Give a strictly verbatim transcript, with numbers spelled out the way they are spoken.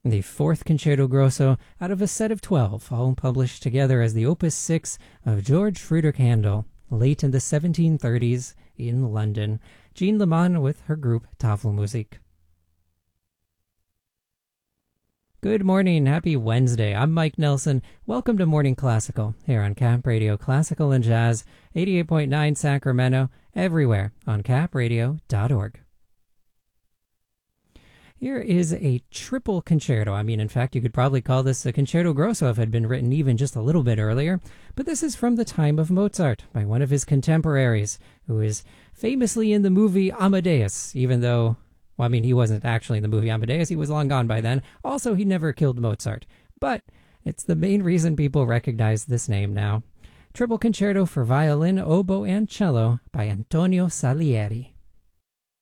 the fourth Concerto Grosso out of a set of twelve, all published together as the Opus six of George Friedrich Handel, late in the seventeen thirties in London. Jean Lehmann with her group Tafelmusik. Good morning, happy Wednesday. I'm Mike Nelson. Welcome to Morning Classical here on Cap Radio Classical and Jazz, eighty-eight point nine Sacramento, everywhere on cap radio dot org. Here is a triple concerto. I mean, in fact, you could probably call this a concerto grosso if it had been written even just a little bit earlier. But this is from the time of Mozart by one of his contemporaries, who is famously in the movie Amadeus, even though, well, I mean, he wasn't actually in the movie Amadeus. He was long gone by then. Also, he never killed Mozart. But it's the main reason people recognize this name now. Triple Concerto for Violin, Oboe, and Cello by Antonio Salieri.